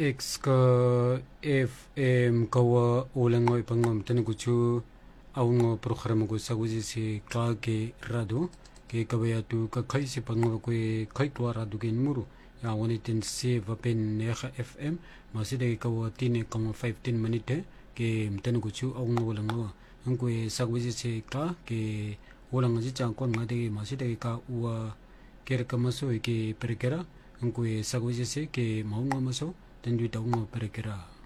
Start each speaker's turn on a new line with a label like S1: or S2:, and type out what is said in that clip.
S1: X ka FM kawa ulang ngoy pangam tani kuchu aungo program ko saguji si ka ke rado ke kabaya tu ka khai si pangam ko khai to rado ke muru ya woni tin se vapen neha FM maside kawa 3.15 minute ke tani kuchu aungo ulang ngo angko saguji si ka ke ulang ji chang kon ngade maside ka uwa ker kamaso ke perkera angko saguji se ke maunga maso tendu taungo perekera